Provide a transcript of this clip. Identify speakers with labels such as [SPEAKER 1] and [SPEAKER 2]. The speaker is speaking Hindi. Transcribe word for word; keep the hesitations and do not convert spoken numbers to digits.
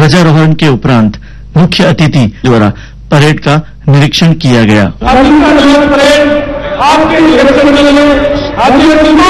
[SPEAKER 1] ध्वजारोहण के उपरांत मुख्य अतिथि द्वारा परेड का निरीक्षण किया गया।
[SPEAKER 2] परेड आपके